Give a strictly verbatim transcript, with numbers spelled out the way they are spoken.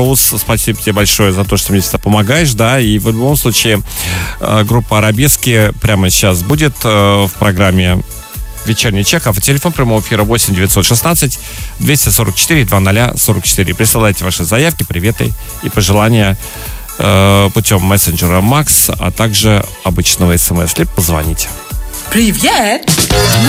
Спасибо тебе большое за то, что мне всегда помогаешь, да, и в любом случае группа «Арабески» прямо сейчас будет в программе «Вечерний Чехов». Телефон прямого эфира восемь девятьсот шестнадцать двести сорок четыре двадцать сорок четыре. Присылайте ваши заявки, приветы и пожелания э, путем мессенджера Макс, а также обычного смс, либо позвоните. Привет!